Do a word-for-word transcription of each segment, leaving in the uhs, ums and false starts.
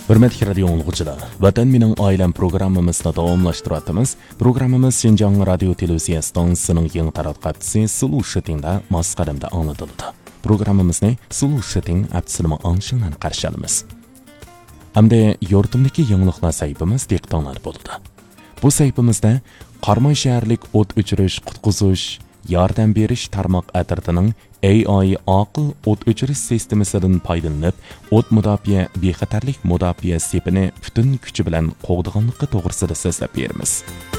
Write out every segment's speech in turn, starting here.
Hürmetli radio dinləyicilər, Vatan Mening Ailəm proqramımızda davamlaşdırıyatımız. Proqramımız Şinjan Radio Televiziya stansiyasının yeni taratqatçısı Sulu Şitingdə masqaramda anlatıldı. Proqramımızı Sulu Şiting əbtisilimi anşından qarşı alımız. Hamda yurtimdagi yangiliklar sayfimiz diqqətinizdə bo'ldi. Bu sayfimizda Qarmay shaharlik o't o'chirish, qutqizish, yordam berish tarmoq atritining A I aql o't o'chirish sistemasidan foydalanib, o't mudofaa, bexatarlik mudofaa sepini butun kuchi bilan qo'g'diganligi to'g'risida so'zlab beramiz.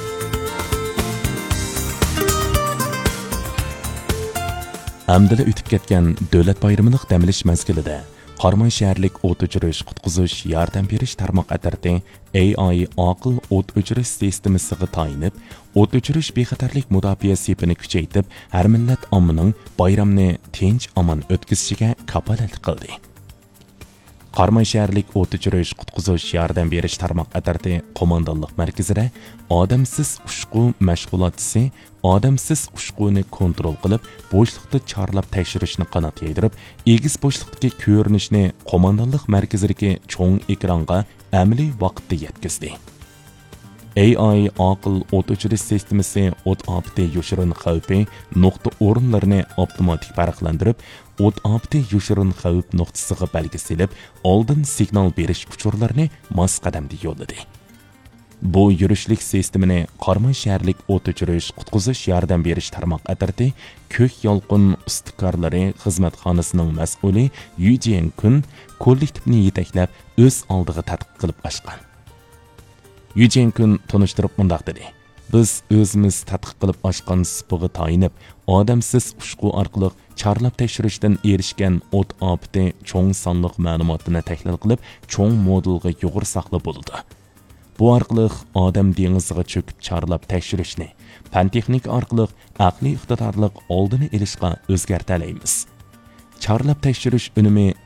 Hamdala o'tib ketgan davlat bayramining dam olish mazgilida Qarmay shaharlik o't o'chirish, qutqizish, yordam berish tarmoq atriti A I aql o't o'chirish sistemasiga tayinib, o't o'chirish bexatarlik mudofaa sepini kuchaytirib, har millat ommaning bayramni tinch omon o'tkazishiga kafolatlik qildi. Qarmay shaharlik o't o'chirish, qutqizish, yordam berish tarmoq atriti qo'mondonlik markazida odamsiz ushqu mashg'ulotchisi odamsiz ushquni kontrol qilib, bo'shliqda chorlab tekshirishni qanot yaydirib, egiz bo'shliqdagi ko'rinishni qo'mondonlik markazidagi cho'ng ekranga amaliy vaqtda yetkazdi. A I aql o't o'chirish sistemasi o't ofati yoshirin xavfi nuqta o'rinlarini avtomatik farqlantirib, o't ofati yoshirin xavf nuqtasiga belgisilib, oldin signal berish uchurlarini mos qadamda yo'lladi. Bu yurishlik sistemini Qarmay shaharlik o't o'chirish, qutqizish, yordam berish tarmoq atriti ko'k yolqin istiqorlari xizmatxonasining mas'uli Yu Jian-kun kollektivni yetaklab o'z oldiga tadqiq qilib ochgan. Yu Jian-kun tunishtirib mundaq dedi: Biz o'zimiz tadqiq qilib ochgan sipiga tayinib, odamsiz ushqu orqali chorlab tekshirishdan erishgan o't ofati cho'ng sonliq ma'lumotini tahlil qilib, cho'ng modulga yuqori saqlab bo'ldi. Bu orqali odam dengiziga cho'kib chorlab tekshirishni, fan texnika orqali aqliy iqtidorlik oldini olishga o'zgartiramiz. Chorlab tekshirish unumi